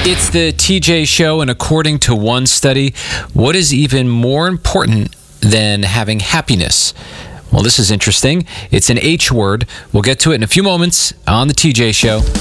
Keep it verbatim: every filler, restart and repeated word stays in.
It's the T J Show, and according to one study, what is even more important than having happiness? Well, this is interesting. It's an H word. We'll get to it in a few moments on the T J Show.